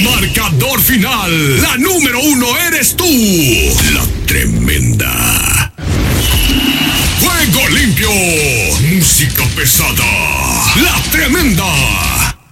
Marcador final. La número 1 eres tú. La tremenda.